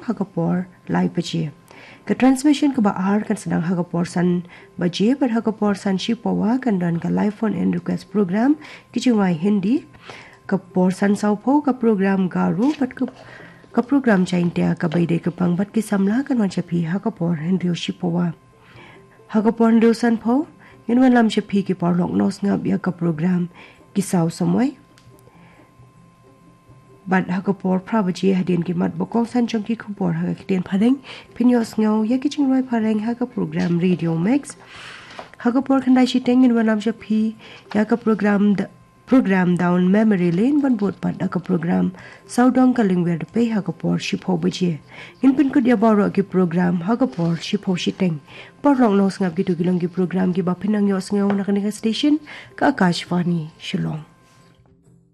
Hagapur live baje ka transmission ka baar kan sedang Hagapur san baje ber Hagapur san shipawa kan dan ka live phone and request program kijungai Hindi ka por san saupo ka program garu bat ka program chaintia ka baide ka pangbat ki samla kan wan chapi Hagapur Hindi shipawa Hagapur Hindi san pho inwan lam chapi ki por lok nos ngap ya ka program ki sau samwai Bad Hagapur Pravaji hadin ki mat bokong san chong ki khupor ha kiten phareng pinyos ngau ya ki chingwai phareng ha ka program Radio Max Hagapur khandai shiteng in wanam chapi ya ka program down memory lane ban bot pat ka program saudong ka lingwer pe Hagapur shipho baje in pin kut ya baro ki program Hagapur shipho shiteng porlong nos ngap ki tu kilong ki program ki bapinang yos ngau na kaninga station ka Akashvani Shillong